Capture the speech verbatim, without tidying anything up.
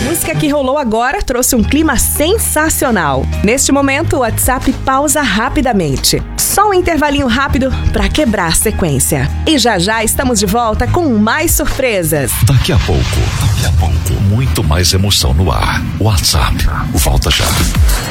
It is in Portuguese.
música que rolou agora trouxe um clima sensacional. Neste momento, o WhatsApp pausa rapidamente. Só um intervalinho rápido para quebrar a sequência. E já já estamos de volta com mais surpresas. Daqui a pouco, daqui a pouco, muito mais emoção no ar. WhatsApp, volta já.